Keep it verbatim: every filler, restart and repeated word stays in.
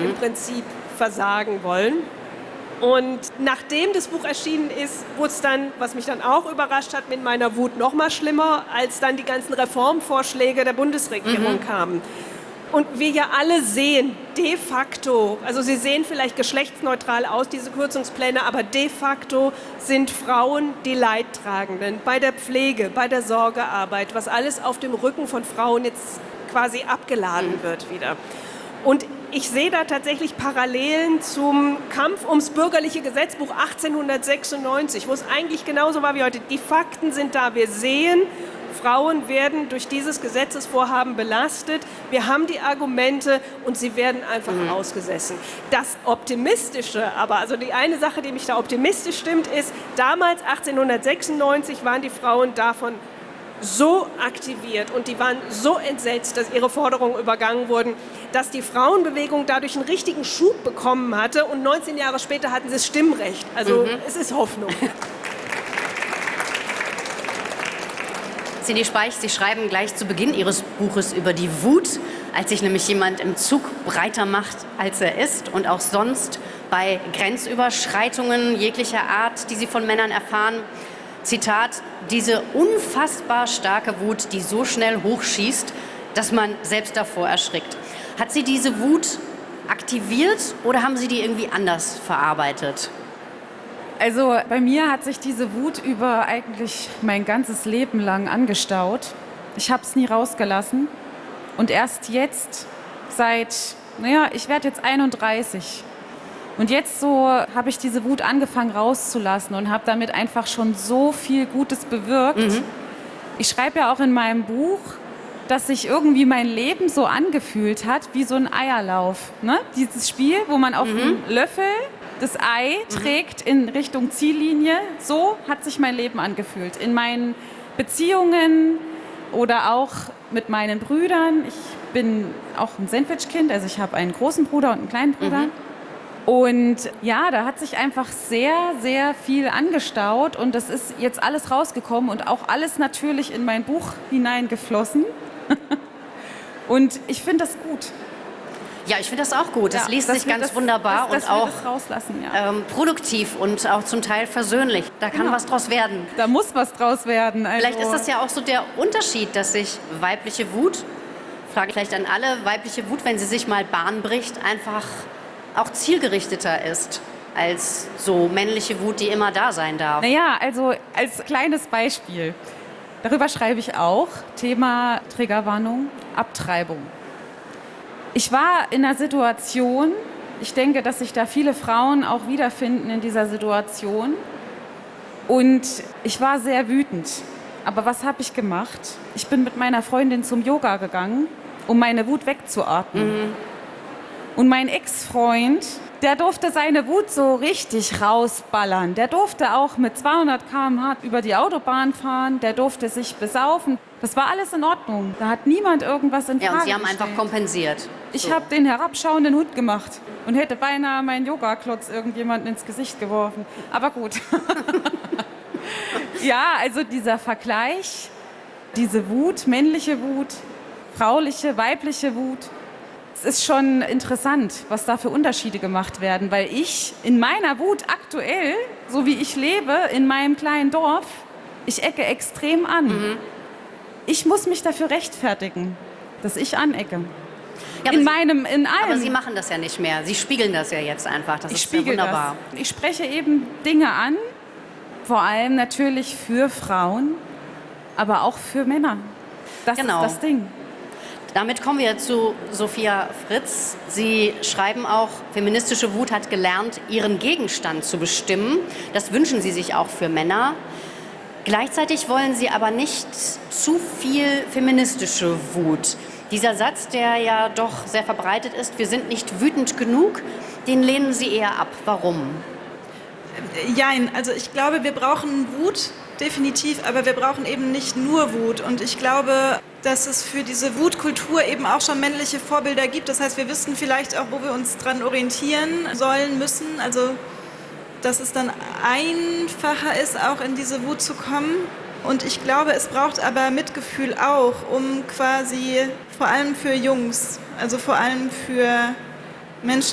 im Prinzip versagen wollen. Und nachdem das Buch erschienen ist, wurde es dann, was mich dann auch überrascht hat, mit meiner Wut noch mal schlimmer, als dann die ganzen Reformvorschläge der Bundesregierung mhm. kamen. Und wir ja alle sehen, de facto, also sie sehen vielleicht geschlechtsneutral aus, diese Kürzungspläne, aber de facto sind Frauen die Leidtragenden bei der Pflege, bei der Sorgearbeit, was alles auf dem Rücken von Frauen jetzt quasi abgeladen mhm. wird wieder. Und ich sehe da tatsächlich Parallelen zum Kampf ums bürgerliche Gesetzbuch achtzehnhundertsechsundneunzig, wo es eigentlich genauso war wie heute. Die Fakten sind da, wir sehen, Frauen werden durch dieses Gesetzesvorhaben belastet. Wir haben die Argumente und sie werden einfach mhm. ausgesessen. Das Optimistische, aber also die eine Sache, die mich da optimistisch stimmt, ist, damals achtzehnhundertsechsundneunzig waren die Frauen davon so aktiviert und die waren so entsetzt, dass ihre Forderungen übergangen wurden, dass die Frauenbewegung dadurch einen richtigen Schub bekommen hatte und neunzehn Jahre später hatten sie das Stimmrecht. Also mhm. es ist Hoffnung. Cindy Speich, Sie schreiben gleich zu Beginn Ihres Buches über die Wut, als sich nämlich jemand im Zug breiter macht, als er ist und auch sonst bei Grenzüberschreitungen jeglicher Art, die Sie von Männern erfahren. Zitat, diese unfassbar starke Wut, die so schnell hochschießt, dass man selbst davor erschrickt. Hat Sie diese Wut aktiviert oder haben Sie die irgendwie anders verarbeitet? Also bei mir hat sich diese Wut über eigentlich mein ganzes Leben lang angestaut. Ich habe es nie rausgelassen. Und erst jetzt, seit, naja, ich werde jetzt einunddreißig. Und jetzt so habe ich diese Wut angefangen rauszulassen und habe damit einfach schon so viel Gutes bewirkt. Mhm. Ich schreibe ja auch in meinem Buch, dass sich irgendwie mein Leben so angefühlt hat wie so ein Eierlauf. Ne? Dieses Spiel, wo man auf mhm. einem Löffel das Ei mhm. trägt in Richtung Ziellinie. So hat sich mein Leben angefühlt. In meinen Beziehungen oder auch mit meinen Brüdern. Ich bin auch ein Sandwich-Kind, also ich habe einen großen Bruder und einen kleinen Bruder. Mhm. Und ja, da hat sich einfach sehr, sehr viel angestaut und das ist jetzt alles rausgekommen und auch alles natürlich in mein Buch hineingeflossen. Und ich finde das gut. Ja, ich finde das auch gut. Das ja, liest sich ganz das, wunderbar dass, dass und auch das rauslassen, ja. ähm, produktiv und auch zum Teil versöhnlich. Da kann genau. was draus werden. Da muss was draus werden. Also vielleicht ist das ja auch so der Unterschied, dass sich weibliche Wut, frage ich vielleicht an alle, weibliche Wut, wenn sie sich mal Bahn bricht, einfach auch zielgerichteter ist als so männliche Wut, die immer da sein darf. Naja, also als kleines Beispiel. Darüber schreibe ich auch. Thema Triggerwarnung, Abtreibung. Ich war in einer Situation, ich denke, dass sich da viele Frauen auch wiederfinden in dieser Situation. Und ich war sehr wütend. Aber was habe ich gemacht? Ich bin mit meiner Freundin zum Yoga gegangen, um meine Wut wegzuatmen. Mhm. Und mein Ex-Freund, der durfte seine Wut so richtig rausballern. Der durfte auch mit zweihundert Kilometer pro Stunde über die Autobahn fahren. Der durfte sich besaufen. Das war alles in Ordnung. Da hat niemand irgendwas in Frage Ja, und Sie haben gestellt. einfach kompensiert. Ich so. habe den herabschauenden Hut gemacht und hätte beinahe meinen Yoga-Klotz irgendjemandem ins Gesicht geworfen. Aber gut. Ja, also dieser Vergleich, diese Wut, männliche Wut, frauliche, weibliche Wut. Es ist schon interessant, was da für Unterschiede gemacht werden, weil ich in meiner Wut aktuell, so wie ich lebe, in meinem kleinen Dorf, ich ecke extrem an. Mhm. Ich muss mich dafür rechtfertigen, dass ich anecke. Ja, in Sie, meinem, in allem. Aber Sie machen das ja nicht mehr. Sie spiegeln das ja jetzt einfach. Das ich ist spiegel ja wunderbar. Das. Ich spreche eben Dinge an, vor allem natürlich für Frauen, aber auch für Männer. Das genau. ist das Ding. Damit kommen wir zu Sophia Fritz. Sie schreiben auch, feministische Wut hat gelernt, ihren Gegenstand zu bestimmen. Das wünschen Sie sich auch für Männer. Gleichzeitig wollen Sie aber nicht zu viel feministische Wut. Dieser Satz, der ja doch sehr verbreitet ist, wir sind nicht wütend genug, den lehnen Sie eher ab. Warum? Jein, also ich glaube, wir brauchen Wut, definitiv, aber wir brauchen eben nicht nur Wut. Und ich glaube, dass es für diese Wutkultur eben auch schon männliche Vorbilder gibt. Das heißt, wir wissen vielleicht auch, wo wir uns dran orientieren sollen, müssen. Also, dass es dann einfacher ist, auch in diese Wut zu kommen. Und ich glaube, es braucht aber Mitgefühl auch, um quasi, vor allem für Jungs, also vor allem für Menschen,